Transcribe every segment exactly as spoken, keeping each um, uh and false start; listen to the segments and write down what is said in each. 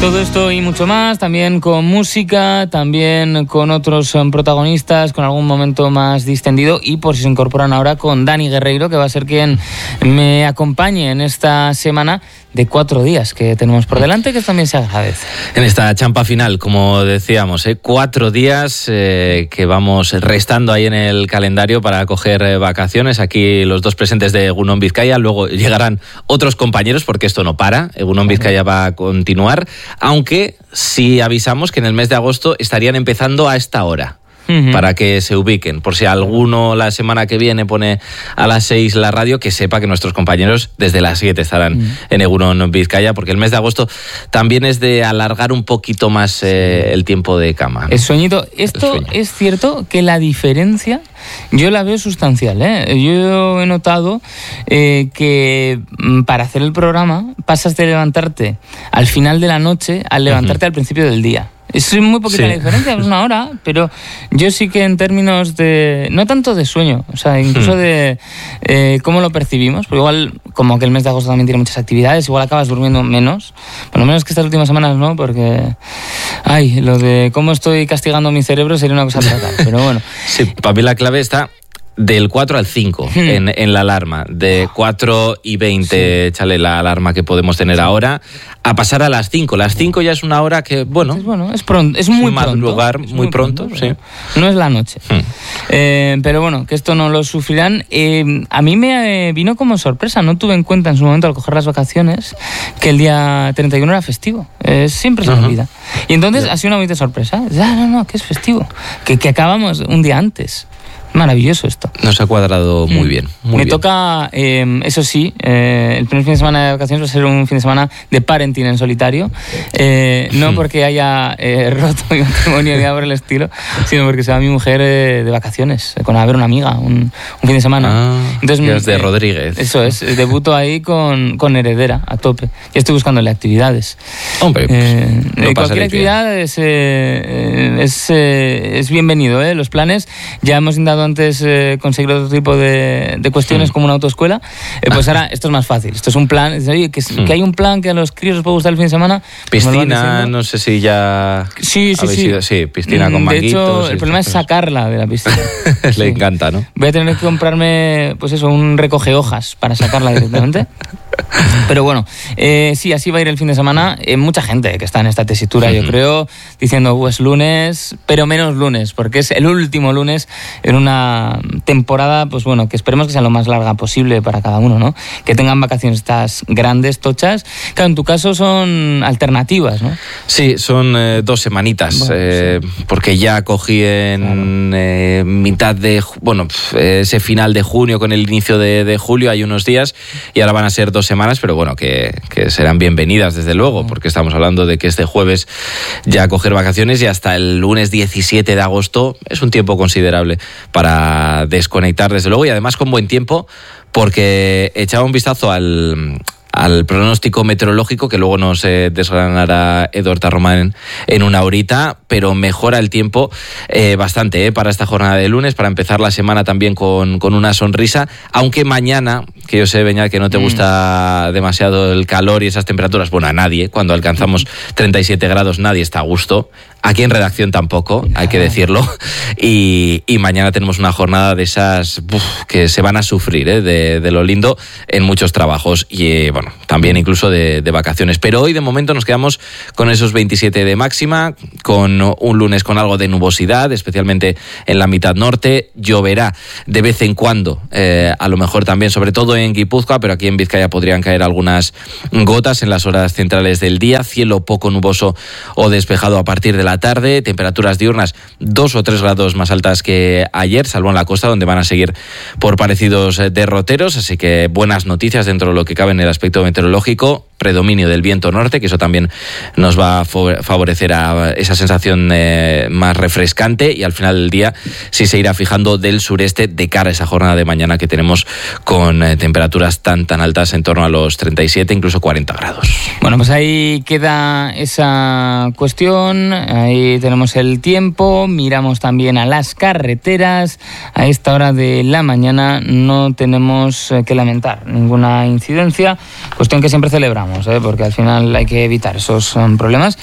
Todo esto y mucho más, también con música, también con otros protagonistas, con algún momento más distendido y por si se incorporan ahora con Dani Guerreiro, que va a ser quien me acompañe en esta semana de cuatro días que tenemos por delante, que también se agradece. En esta champa final, como decíamos, ¿eh? cuatro días eh, que vamos restando ahí en el calendario para coger eh, vacaciones. Aquí los dos presentes de Egunon Bizkaia, luego llegarán otros compañeros porque esto no para. Egunon Bizkaia va a continuar, aunque sí avisamos que en el mes de agosto estarían empezando a esta hora. Uh-huh. Para que se ubiquen, por si alguno la semana que viene pone a las seis la radio, que sepa que nuestros compañeros desde las siete estarán uh-huh. en Egunon Bizkaia, porque el mes de agosto también es de alargar un poquito más eh, el tiempo de cama, ¿no? El sueñito. Esto el es cierto que la diferencia yo la veo sustancial, ¿eh? Yo he notado eh, que para hacer el programa pasas de levantarte al final de la noche al levantarte uh-huh. al principio del día. Es muy poquita sí. la diferencia, es una hora, pero yo sí que en términos de, no tanto de sueño, o sea, incluso hmm. de eh, cómo lo percibimos, porque igual, como que el mes de agosto también tiene muchas actividades, igual acabas durmiendo menos, por lo menos que estas últimas semanas no, porque, ay, lo de cómo estoy castigando mi cerebro sería una cosa a tratar, pero bueno. Sí, para mí la clave está del cuatro al cinco hmm. en, en la alarma, de cuatro y veinte, sí. échale la alarma que podemos tener sí. ahora, a pasar a las cinco. Las cinco ya es una hora que, bueno, es, bueno, es, pronto, es muy pronto. Lugar, es muy, muy pronto, pronto sí. No es la noche. Hmm. Eh, pero bueno, que esto no lo sufrirán. Eh, a mí me eh, vino como sorpresa, no tuve en cuenta en su momento al coger las vacaciones que el día treinta y uno era festivo. Eh, siempre se me olvida. Uh-huh. Y entonces yeah. ha sido una bonita sorpresa. Ah, no, no, que es festivo. Que, que acabamos un día antes. Maravilloso esto. Nos ha cuadrado muy bien. Muy Me bien. toca, eh, eso sí, eh, el primer fin de semana de vacaciones va a ser un fin de semana de parenting en solitario. Eh, no porque haya eh, roto mi matrimonio ni nada por el estilo, sino porque se va mi mujer eh, de vacaciones, con a ver una amiga, un, un fin de semana. Ah, Entonces, es de eh, Rodríguez. Eso es, debuto ahí con, con heredera, a tope. Ya estoy buscándole actividades. Hombre, eh, no cualquier actividad es, eh, es, eh, es bienvenido, ¿eh? Los planes, ya hemos intentado antes eh, conseguir otro tipo de, de cuestiones sí. como una autoescuela, eh, pues ahora esto es más fácil. Esto es un plan, oye, que, sí. que hay un plan que a los críos les puede gustar el fin de semana. Piscina, no sé si ya sí, sí, sí. Sido, sí, piscina con de manguitos. De hecho, el problema es sacarla de la piscina. Le sí. encanta, ¿no? Voy a tener que comprarme, pues eso, un recoge hojas para sacarla directamente. Pero bueno, eh, sí, así va a ir el fin de semana. Eh, mucha gente que está en esta tesitura, uh-huh. yo creo, diciendo, pues lunes, pero menos lunes, porque es el último lunes en una temporada, pues bueno, que esperemos que sea lo más larga posible para cada uno, ¿no? Que tengan vacaciones estas grandes, tochas. Claro, en tu caso son alternativas, ¿no? Sí, son eh, dos semanitas, bueno, eh, sí. porque ya cogí en claro. eh, mitad de, bueno, ese final de junio con el inicio de, de julio, hay unos días, y ahora van a ser dos semanas, pero bueno, que, que serán bienvenidas desde luego, porque estamos hablando de que este jueves ya coger vacaciones y hasta el lunes diecisiete de agosto es un tiempo considerable para desconectar desde luego, y además con buen tiempo, porque echaba un vistazo al... al pronóstico meteorológico, que luego nos eh, desgranará Eduardo Román en, en una horita, pero mejora el tiempo eh, bastante eh, para esta jornada de lunes, para empezar la semana también con, con una sonrisa, aunque mañana, que yo sé, Beñat, que no te mm. gusta demasiado el calor y esas temperaturas, bueno, a nadie, cuando alcanzamos treinta y siete grados nadie está a gusto, aquí en redacción tampoco, hay que decirlo, y, y mañana tenemos una jornada de esas uf, que se van a sufrir, eh, de, de lo lindo en muchos trabajos, y eh, bueno, también incluso de, de vacaciones. Pero hoy de momento nos quedamos con esos veintisiete de máxima, con un lunes con algo de nubosidad, especialmente en la mitad norte. Lloverá de vez en cuando, eh, a lo mejor también, sobre todo en Guipúzcoa, pero aquí en Vizcaya podrían caer algunas gotas en las horas centrales del día. Cielo poco nuboso o despejado a partir de la tarde. Temperaturas diurnas dos o tres grados más altas que ayer, salvo en la costa, donde van a seguir por parecidos derroteros. Así que buenas noticias dentro de lo que cabe en el aspecto meteorológico. Predominio del viento norte, que eso también nos va a favorecer a esa sensación eh, más refrescante, y al final del día sí se irá fijando del sureste de cara a esa jornada de mañana que tenemos con eh, temperaturas tan tan altas, en torno a los treinta y siete, incluso cuarenta grados. Bueno, pues ahí queda esa cuestión, ahí tenemos el tiempo, miramos también a las carreteras. A esta hora de la mañana no tenemos que lamentar ninguna incidencia cuestión que siempre celebramos, ¿eh? Porque al final hay que evitar esos um, problemas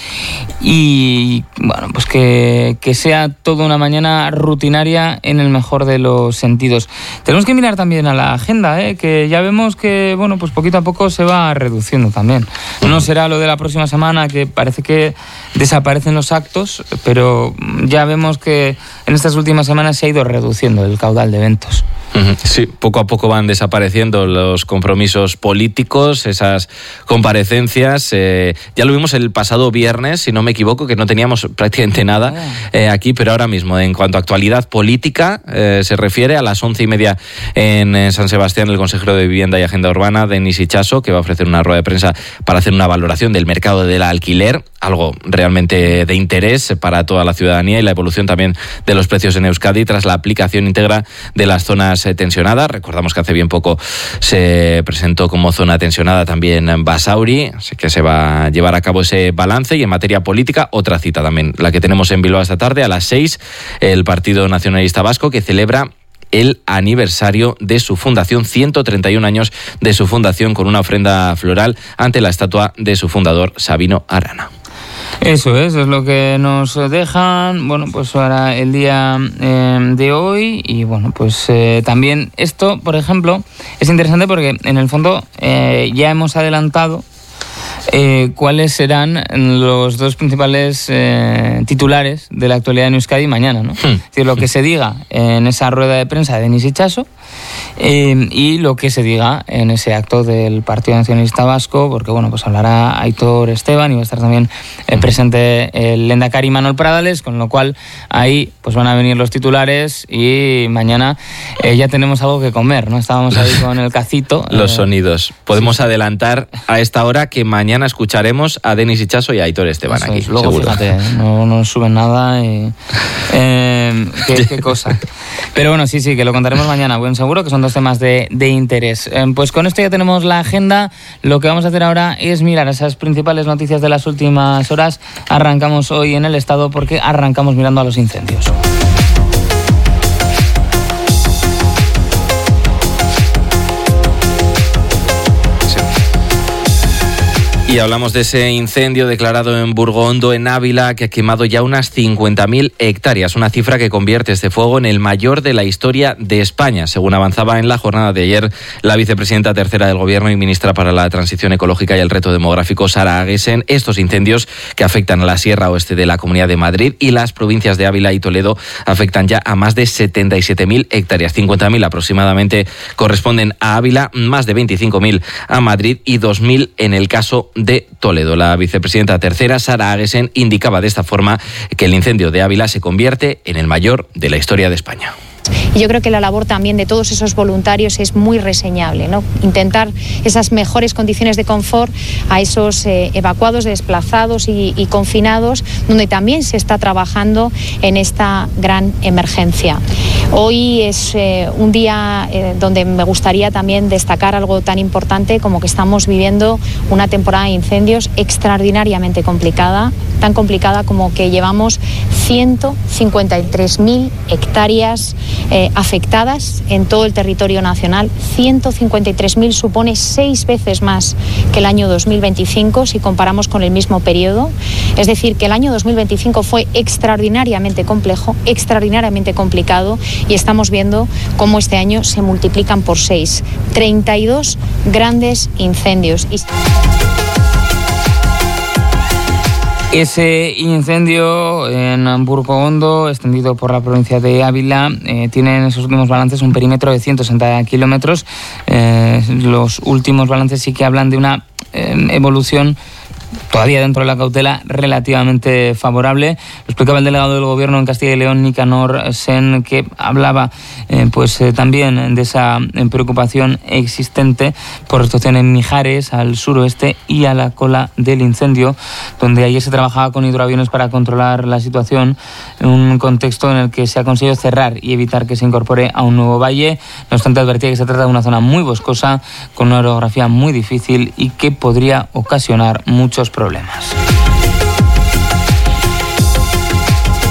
y bueno, pues que, que sea toda una mañana rutinaria en el mejor de los sentidos. Tenemos que mirar también a la agenda, ¿eh? Que ya vemos que bueno, pues poquito a poco se va reduciendo también. No será lo de la próxima semana, que parece que desaparecen los actos, pero ya vemos que en estas últimas semanas se ha ido reduciendo el caudal de eventos. Sí, poco a poco van desapareciendo los compromisos políticos, esas comparecencias. Eh, ya lo vimos el pasado viernes, si no me equivoco, que no teníamos prácticamente nada eh, aquí, pero ahora mismo, en cuanto a actualidad política eh, se refiere, a las once y media en, en San Sebastián, el consejero de Vivienda y Agenda Urbana, Denis Itxaso, que va a ofrecer una rueda de prensa para hacer una valoración del mercado del alquiler, algo realmente de interés para toda la ciudadanía, y la evolución también de los precios en Euskadi tras la aplicación íntegra de las zonas tensionadas. Recordamos que hace bien poco se presentó como zona tensionada también Basauri, así que se va a llevar a cabo ese balance. Y en materia política, otra cita también, la que tenemos en Bilbao esta tarde a las seis, el Partido Nacionalista Vasco, que celebra el aniversario de su fundación, ciento treinta y un años de su fundación, con una ofrenda floral ante la estatua de su fundador, Sabino Arana. Eso es, es lo que nos dejan, bueno, pues ahora el día eh, de hoy. Y bueno, pues eh, también esto, por ejemplo, es interesante porque en el fondo eh, ya hemos adelantado Eh, cuáles serán los dos principales eh, titulares de la actualidad en Euskadi mañana, ¿no? Hmm. Es decir, lo que se diga en esa rueda de prensa de Denis Itxaso eh, y lo que se diga en ese acto del Partido Nacionalista Vasco, porque bueno, pues hablará Aitor Esteban y va a estar también eh, presente el Lehendakari Manuel Pradales, con lo cual ahí pues van a venir los titulares y mañana eh, ya tenemos algo que comer, ¿no? Estábamos ahí con el cacito. Los eh, sonidos. Podemos sí. adelantar a esta hora que mañana escucharemos a Denis Itxaso y a Aitor Esteban. Eso aquí, es. Luego, seguro. fíjate, no, no suben nada y, eh, qué, qué cosa. Pero bueno, sí, sí, que lo contaremos mañana, buen seguro, que son dos temas de, de interés. Eh, pues con esto ya tenemos la agenda. Lo que vamos a hacer ahora es mirar esas principales noticias de las últimas horas. Arrancamos hoy en el Estado porque arrancamos mirando a los incendios. Y hablamos de ese incendio declarado en Burgondo, en Ávila, que ha quemado ya unas cincuenta mil hectáreas, una cifra que convierte este fuego en el mayor de la historia de España, según avanzaba en la jornada de ayer la vicepresidenta tercera del Gobierno y ministra para la Transición Ecológica y el Reto Demográfico, Sara Agesen. Estos incendios, que afectan a la Sierra Oeste de la Comunidad de Madrid y las provincias de Ávila y Toledo, afectan ya a más de setenta y siete mil hectáreas. cincuenta mil aproximadamente corresponden a Ávila, más de veinticinco mil a Madrid y dos mil en el caso de Toledo. La vicepresidenta tercera, Sara Agesen, indicaba de esta forma que el incendio de Ávila se convierte en el mayor de la historia de España. Y yo creo que la labor también de todos esos voluntarios es muy reseñable, ¿no? Intentar esas mejores condiciones de confort a esos eh, evacuados, desplazados y, y confinados, donde también se está trabajando en esta gran emergencia. Hoy es eh, un día eh, donde me gustaría también destacar algo tan importante como que estamos viviendo una temporada de incendios extraordinariamente complicada, tan complicada como que llevamos ciento cincuenta y tres mil hectáreas eh, afectadas en todo el territorio nacional. ciento cincuenta y tres mil supone seis veces más que el año dos mil veinticinco si comparamos con el mismo periodo. Es decir, que el año dos mil veinticinco fue extraordinariamente complejo, extraordinariamente complicado, y estamos viendo cómo este año se multiplican por seis. treinta y dos grandes incendios. Y... Ese incendio en Burgondo, extendido por la provincia de Ávila, eh, tiene en esos últimos balances un perímetro de ciento sesenta kilómetros. Eh, los últimos balances sí que hablan de una eh, evolución todavía dentro de la cautela relativamente favorable. Lo explicaba el delegado del Gobierno en Castilla y León, Nicanor Sen, que hablaba eh, pues eh, también de esa eh, preocupación existente por situación en Mijares, al suroeste y a la cola del incendio, donde ayer se trabajaba con hidroaviones para controlar la situación, en un contexto en el que se ha conseguido cerrar y evitar que se incorpore a un nuevo valle. No obstante, advertía que se trata de una zona muy boscosa, con una orografía muy difícil y que podría ocasionar muchos problemas.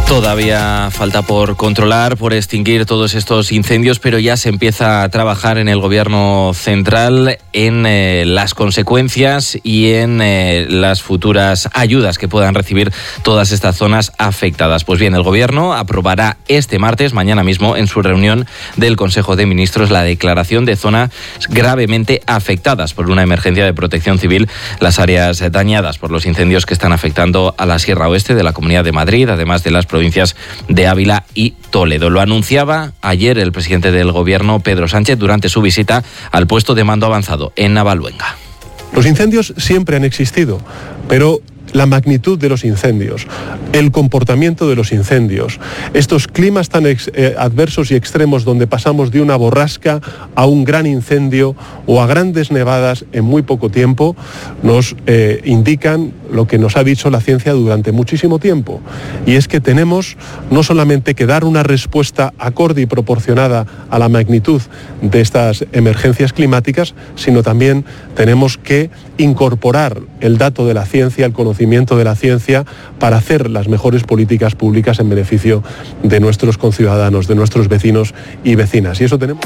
Todavía falta por controlar, por extinguir todos estos incendios, pero ya se empieza a trabajar en el Gobierno central en eh, las consecuencias y en eh, las futuras ayudas que puedan recibir todas estas zonas afectadas. Pues bien, el Gobierno aprobará este martes, mañana mismo, en su reunión del Consejo de Ministros, la declaración de zonas gravemente afectadas por una emergencia de protección civil, las áreas dañadas por los incendios que están afectando a la Sierra Oeste de la Comunidad de Madrid, además de las provincias de Ávila y Toledo. Lo anunciaba ayer el presidente del Gobierno, Pedro Sánchez, durante su visita al puesto de mando avanzado en Navaluenga. Los incendios siempre han existido, pero la magnitud de los incendios, el comportamiento de los incendios, estos climas tan ex, eh, adversos y extremos donde pasamos de una borrasca a un gran incendio o a grandes nevadas en muy poco tiempo, nos eh, indican lo que nos ha dicho la ciencia durante muchísimo tiempo, y es que tenemos no solamente que dar una respuesta acorde y proporcionada a la magnitud de estas emergencias climáticas, sino también tenemos que incorporar el dato de la ciencia, el conocimiento de la ciencia, para hacer las mejores políticas públicas en beneficio de nuestros conciudadanos, de nuestros vecinos y vecinas. Y eso tenemos.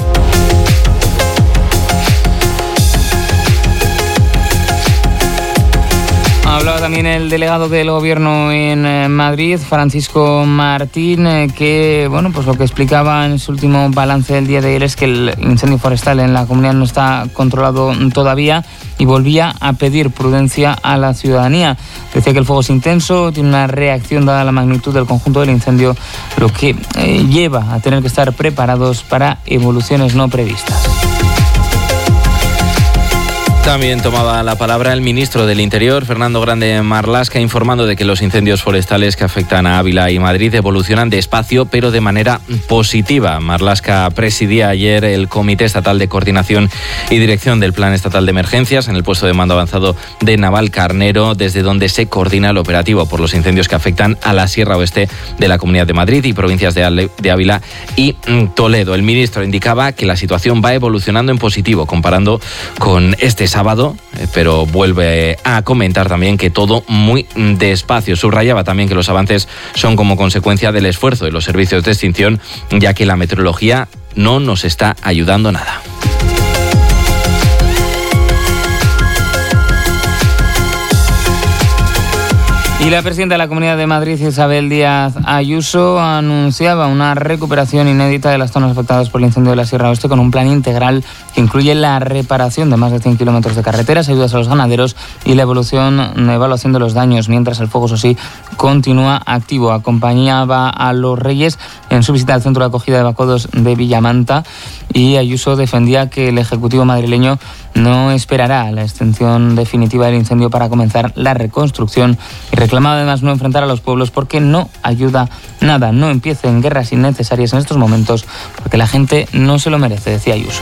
Hablaba también el delegado del Gobierno en Madrid, Francisco Martín, que bueno, pues lo que explicaba en su último balance del día de ayer es que el incendio forestal en la comunidad no está controlado todavía y volvía a pedir prudencia a la ciudadanía. Decía que el fuego es intenso, tiene una reacción dada la magnitud del conjunto del incendio, lo que eh, lleva a tener que estar preparados para evoluciones no previstas. También tomaba la palabra el ministro del Interior, Fernando Grande Marlaska, informando de que los incendios forestales que afectan a Ávila y Madrid evolucionan despacio, pero de manera positiva. Marlaska presidía ayer el Comité Estatal de Coordinación y Dirección del Plan Estatal de Emergencias en el puesto de mando avanzado de Navalcarnero, desde donde se coordina el operativo por los incendios que afectan a la Sierra Oeste de la Comunidad de Madrid y provincias de, de Ávila y Toledo. El ministro indicaba que la situación va evolucionando en positivo, comparando con este sábado, pero vuelve a comentar también que todo muy despacio. Subrayaba también que los avances son como consecuencia del esfuerzo de los servicios de extinción, ya que la meteorología no nos está ayudando nada. Y la presidenta de la Comunidad de Madrid, Isabel Díaz Ayuso, anunciaba una recuperación inédita de las zonas afectadas por el incendio de la Sierra Oeste con un plan integral que incluye la reparación de más de cien kilómetros de carreteras, ayudas a los ganaderos y la evolución, evaluación de los daños, mientras el fuego, eso sí, continúa activo. Acompañaba a los Reyes en su visita al centro de acogida de evacuados de Villamanta y Ayuso defendía que el Ejecutivo madrileño no esperará la extinción definitiva del incendio para comenzar la reconstrucción y reclamaba además no enfrentar a los pueblos porque no ayuda nada, no empiecen guerras innecesarias en estos momentos porque la gente no se lo merece, decía Ayuso.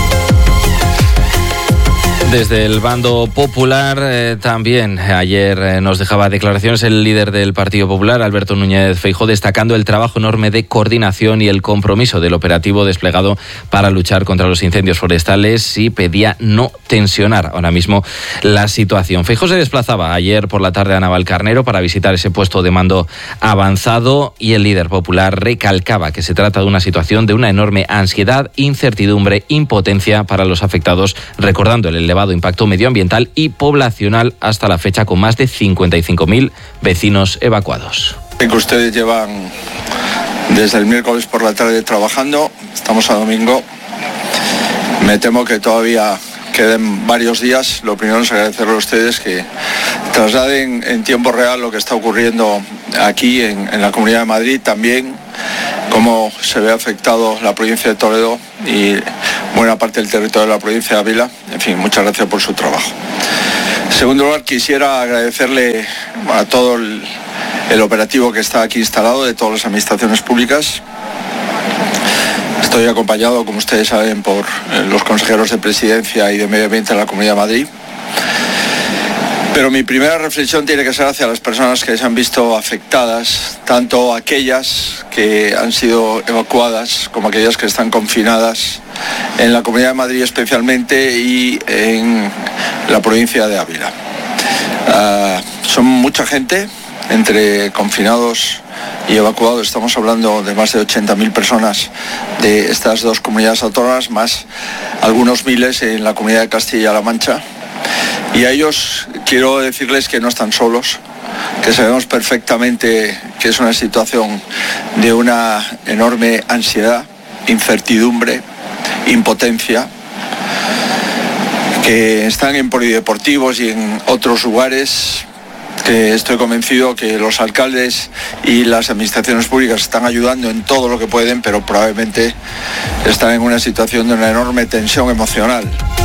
Desde el bando popular eh, también ayer eh, nos dejaba declaraciones el líder del Partido Popular, Alberto Núñez Feijóo, destacando el trabajo enorme de coordinación y el compromiso del operativo desplegado para luchar contra los incendios forestales y pedía no tensionar ahora mismo la situación. Feijóo se desplazaba ayer por la tarde a Navalcarnero para visitar ese puesto de mando avanzado y el líder popular recalcaba que se trata de una situación de una enorme ansiedad, incertidumbre, impotencia para los afectados, recordando el elevado impacto medioambiental y poblacional hasta la fecha, con más de cincuenta y cinco mil vecinos evacuados. Que ustedes llevan desde el miércoles por la tarde trabajando, estamos a domingo, me temo que todavía queden varios días. Lo primero es agradecerle a ustedes que trasladen en tiempo real lo que está ocurriendo aquí en, en la Comunidad de Madrid, también cómo se ve afectado la provincia de Toledo y buena parte del territorio de la provincia de Ávila. En fin, muchas gracias por su trabajo. En segundo lugar, quisiera agradecerle a todo el, el operativo que está aquí instalado, de todas las administraciones públicas. Estoy acompañado, como ustedes saben, por los consejeros de Presidencia y de Medio Ambiente de la Comunidad de Madrid. Pero mi primera reflexión tiene que ser hacia las personas que se han visto afectadas, tanto aquellas que han sido evacuadas como aquellas que están confinadas en la Comunidad de Madrid especialmente y en la provincia de Ávila. Uh, son mucha gente, entre confinados y evacuados. Estamos hablando de más de ochenta mil personas de estas dos comunidades autónomas, más algunos miles en la comunidad de Castilla-La Mancha. Y a ellos quiero decirles que no están solos, que sabemos perfectamente que es una situación de una enorme ansiedad, incertidumbre, impotencia, que están en polideportivos y en otros lugares, que estoy convencido que los alcaldes y las administraciones públicas están ayudando en todo lo que pueden, pero probablemente están en una situación de una enorme tensión emocional.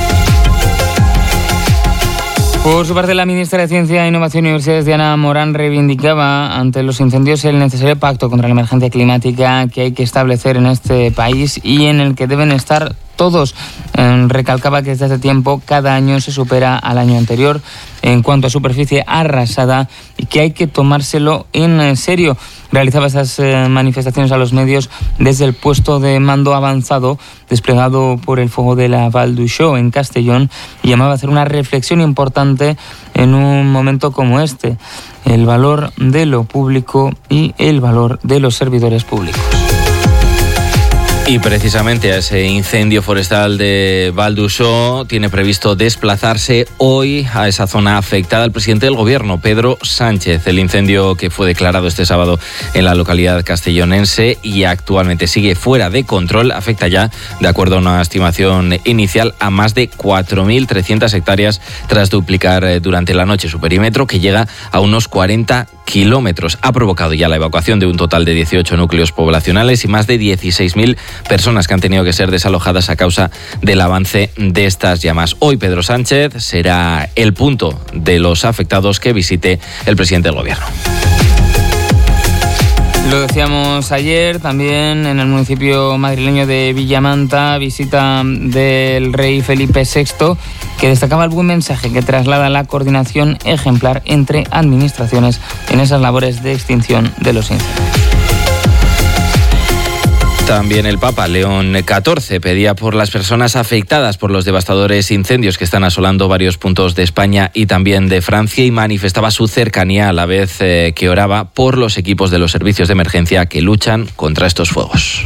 Por su parte, la ministra de Ciencia, Innovación y Universidades, Diana Morán, reivindicaba ante los incendios el necesario pacto contra la emergencia climática que hay que establecer en este país y en el que deben estar todos. Eh, recalcaba que desde hace tiempo cada año se supera al año anterior en cuanto a superficie arrasada y que hay que tomárselo en serio. Realizaba estas eh, manifestaciones a los medios desde el puesto de mando avanzado desplegado por el fuego de la Val d'Uixó en Castellón y llamaba a hacer una reflexión importante en un momento como este: el valor de lo público y el valor de los servidores públicos. Y precisamente a ese incendio forestal de Val d'Uixó tiene previsto desplazarse hoy a esa zona afectada el presidente del Gobierno, Pedro Sánchez. El incendio que fue declarado este sábado en la localidad castellonense y actualmente sigue fuera de control afecta ya, de acuerdo a una estimación inicial, a más de cuatro mil trescientas hectáreas tras duplicar durante la noche su perímetro, que llega a unos cuarenta kilómetros. Ha provocado ya la evacuación de un total de dieciocho núcleos poblacionales y más de dieciséis mil personas que han tenido que ser desalojadas a causa del avance de estas llamas. Hoy Pedro Sánchez será el punto de los afectados que visite el presidente del Gobierno. Lo decíamos ayer, también en el municipio madrileño de Villamanta, visita del rey Felipe sexto, que destacaba el buen mensaje que traslada la coordinación ejemplar entre administraciones en esas labores de extinción de los incendios. También el Papa León catorce pedía por las personas afectadas por los devastadores incendios que están asolando varios puntos de España y también de Francia, y manifestaba su cercanía a la vez eh, que oraba por los equipos de los servicios de emergencia que luchan contra estos fuegos.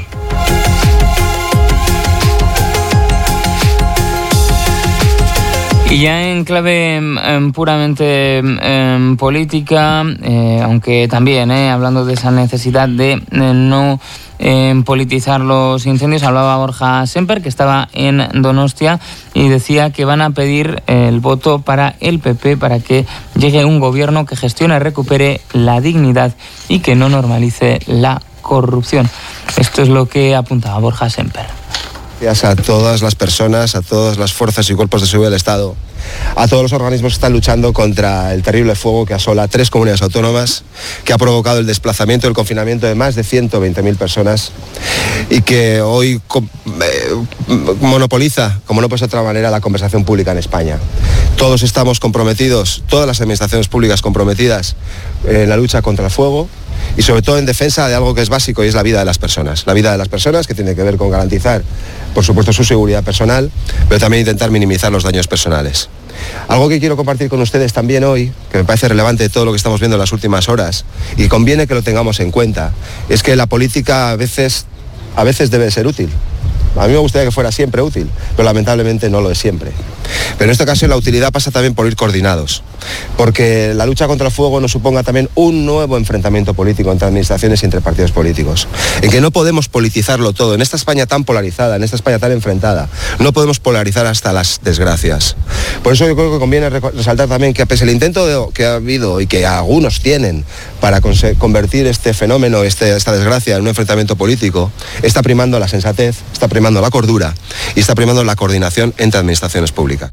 Y ya en clave eh, puramente eh, política, eh, aunque también eh, hablando de esa necesidad de eh, no eh, politizar los incendios, hablaba Borja Semper, que estaba en Donostia, y decía que van a pedir eh, el voto para el P P para que llegue un gobierno que gestione y recupere la dignidad y que no normalice la corrupción. Esto es lo que apuntaba Borja Semper. Gracias a todas las personas, a todas las fuerzas y cuerpos de seguridad del Estado, a todos los organismos que están luchando contra el terrible fuego que asola tres comunidades autónomas, que ha provocado el desplazamiento y el confinamiento de más de ciento veinte mil personas y que hoy monopoliza, como no puede ser de otra manera, la conversación pública en España. Todos estamos comprometidos, todas las administraciones públicas comprometidas en la lucha contra el fuego, y sobre todo en defensa de algo que es básico, y es la vida de las personas. La vida de las personas, que tiene que ver con garantizar, por supuesto, su seguridad personal, pero también intentar minimizar los daños personales. Algo que quiero compartir con ustedes también hoy, que me parece relevante de todo lo que estamos viendo en las últimas horas, y conviene que lo tengamos en cuenta, es que la política a veces, a veces debe ser útil. A mí me gustaría que fuera siempre útil, pero lamentablemente no lo es siempre. Pero en esta ocasión la utilidad pasa también por ir coordinados, porque la lucha contra el fuego nos suponga también un nuevo enfrentamiento político entre administraciones y entre partidos políticos, en que no podemos politizarlo todo. En esta España tan polarizada, en esta España tan enfrentada, no podemos polarizar hasta las desgracias. Por eso yo creo que conviene resaltar también que, pese al intento de, que ha habido y que algunos tienen para convertir este fenómeno, este, esta desgracia en un enfrentamiento político, está primando la sensatez, está primando la cordura y está primando la coordinación entre administraciones públicas.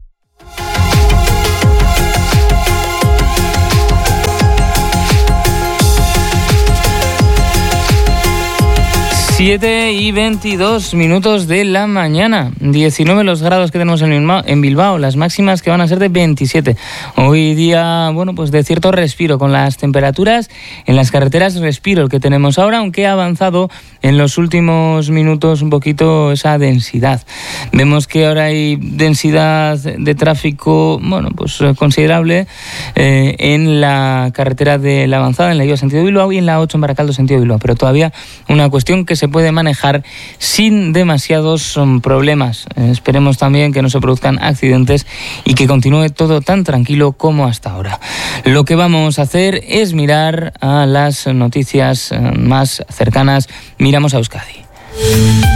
siete y veintidós minutos de la mañana. diecinueve los grados que tenemos en Bilbao, en Bilbao, las máximas que van a ser de veintisiete. Hoy día, bueno, pues de cierto respiro con las temperaturas. En las carreteras respiro el que tenemos ahora, aunque ha avanzado en los últimos minutos un poquito esa densidad. Vemos que ahora hay densidad de tráfico, bueno, pues considerable eh, en la carretera de la Avanzada, en la I V A sentido Bilbao, y en la ocho en Baracaldo sentido Bilbao, pero todavía una cuestión que se puede manejar sin demasiados um, problemas. Eh, esperemos también que no se produzcan accidentes y que continúe todo tan tranquilo como hasta ahora. Lo que vamos a hacer es mirar a las noticias eh, más cercanas. Miramos a Euskadi.